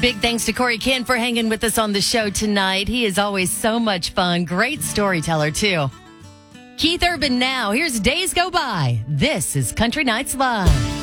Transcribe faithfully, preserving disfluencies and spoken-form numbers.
Big thanks to Corey Kent for hanging with us on the show tonight. He is always so much fun. Great storyteller, too. Keith Urban now. Here's Days Go By. This is Country Nights Live.